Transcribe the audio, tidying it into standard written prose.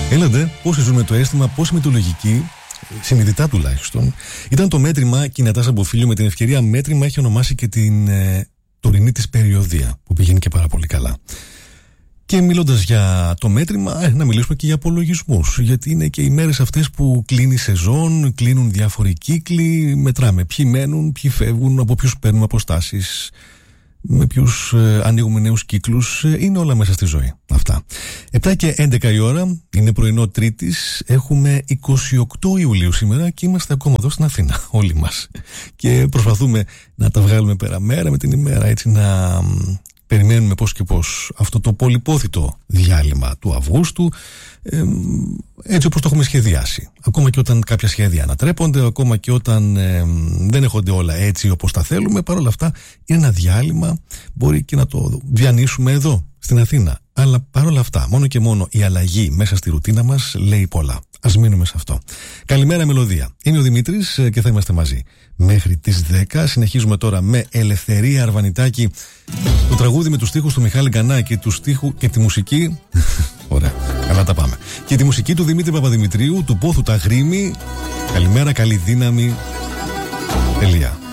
Έλατε, πόσοι ζουν με το αίσθημα, πόσοι με το λογική, συνειδητά τουλάχιστον. Ήταν το μέτρημα και η Νατάσα Μποφίλιο με την ευκαιρία μέτρημα έχει ονομάσει και την τωρινή της περιοδία που πηγαίνει και πάρα πολύ καλά. Και μιλώντας για το μέτρημα, να μιλήσουμε και για απολογισμούς. Γιατί είναι και οι μέρες αυτές που κλείνει η σεζόν, κλείνουν διάφοροι κύκλοι, μετράμε ποιοι μένουν, ποιοι φεύγουν, από ποιους παίρνουμε αποστάσεις, με ποιους ανοίγουμε νέους κύκλους. Είναι όλα μέσα στη ζωή αυτά. 7 και 11 η ώρα, είναι πρωινό Τρίτης, έχουμε 28 Ιουλίου σήμερα και είμαστε ακόμα εδώ στην Αθήνα όλοι μας. Και προσπαθούμε να τα βγάλουμε πέρα μέρα με την ημέρα, έτσι να περιμένουμε πώς και πώς αυτό το πολυπόθητο διάλειμμα του Αυγούστου, έτσι όπως το έχουμε σχεδιάσει. Ακόμα και όταν κάποια σχέδια ανατρέπονται, ακόμα και όταν δεν έχονται όλα έτσι όπως τα θέλουμε, παρόλα αυτά είναι ένα διάλειμμα, μπορεί και να το διανύσουμε εδώ στην Αθήνα. Αλλά παρόλα αυτά, μόνο και μόνο η αλλαγή μέσα στη ρουτίνα μας λέει πολλά. Ας μείνουμε σε αυτό. Καλημέρα Μελωδία. Είμαι ο Δημήτρης και θα είμαστε μαζί μέχρι τις 10. Συνεχίζουμε τώρα με Ελευθερία Αρβανιτάκη. Το τραγούδι με τους στίχους του Μιχάλη Γκανά και του στίχου και τη μουσική. Ωραία, καλά τα πάμε. Και τη μουσική του Δημήτρη Παπαδημητρίου, του Πόθου τα Γρήμη. Καλημέρα, καλή δύναμη. Τελεία.